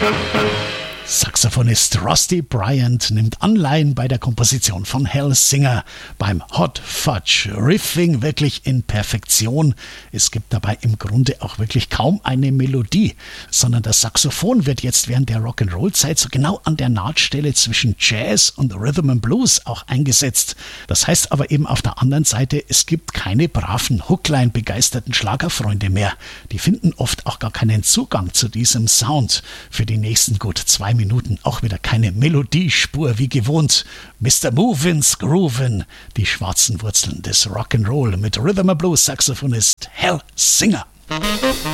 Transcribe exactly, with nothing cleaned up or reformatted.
Saxophonist Rusty Bryant nimmt Anleihen bei der Komposition von Hal Singer beim Hot Fudge Riffing wirklich in Perfektion. Es gibt dabei im Grunde auch wirklich kaum eine Melodie, sondern das Saxophon wird jetzt während der Rock'n'Roll-Zeit so genau an der Nahtstelle zwischen Jazz und Rhythm and Blues auch eingesetzt. Das heißt aber eben auf der anderen Seite, es gibt keine braven Hookline-begeisterten Schlagerfreunde mehr. Die finden oft auch gar keinen Zugang zu diesem Sound. Für die nächsten gut zwei Minuten auch wieder keine Melodiespur wie gewohnt. Mister Movin's Groovin', die schwarzen Wurzeln des Rock'n'Roll mit Rhythm and Blues Saxophonist Hal Singer.